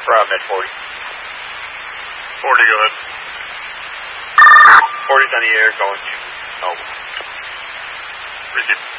Med 40. 40, go ahead. 40's on the air, going to Noble. Receive.